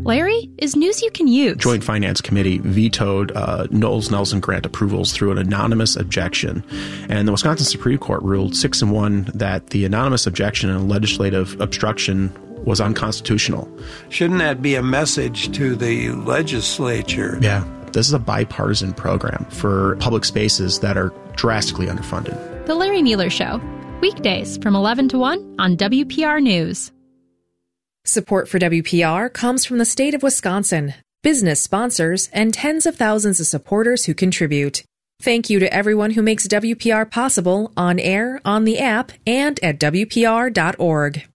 Larry, is news you can use. Joint Finance Committee vetoed Knowles Nelson grant approvals through an anonymous objection. And the Wisconsin Supreme Court ruled 6-1 that the anonymous objection and legislative obstruction was unconstitutional. Shouldn't that be a message to the legislature? Yeah. This is a bipartisan program for public spaces that are drastically underfunded. The Larry Mueller Show, weekdays from 11 to 1 on WPR News. Support for WPR comes from the state of Wisconsin, business sponsors, and tens of thousands of supporters who contribute. Thank you to everyone who makes WPR possible on air, on the app, and at WPR.org.